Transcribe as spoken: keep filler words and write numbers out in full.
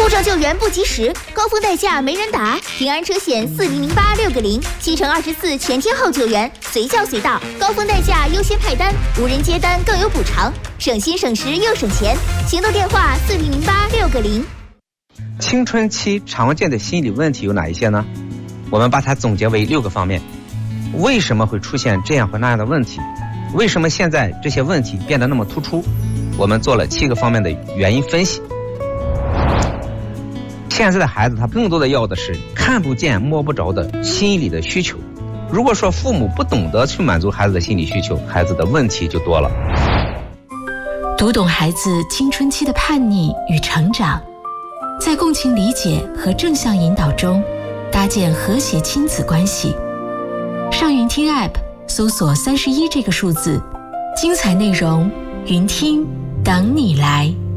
故障救援不及时，高峰代驾没人打，平安车险四零零八六个零，七乘二十四全天候救援，随叫随到，高峰代驾优先派单，无人接单更有补偿，省心省时又省钱。行动电话四零零八六个零。 青春期常见的心理问题有哪一些呢？我们把它总结为六个方面。为什么会出现这样或那样的问题？为什么现在这些问题变得那么突出？我们做了七个方面的原因分析。现在的孩子他更多的要的是看不见摸不着的心理的需求。如果说父母不懂得去满足孩子的心理需求，孩子的问题就多了。 读懂孩子青春期的叛逆与成长，在共情理解和正向引导中搭建和谐亲子关系。上云听 App 搜索三十一这个数字，精彩内容云听等你来。